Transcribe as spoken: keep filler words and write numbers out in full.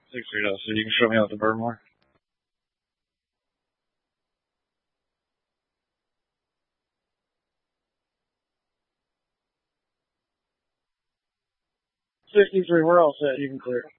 sixty-three dot C. You can show me how to burn more. sixty-three, we're all set. You can clear.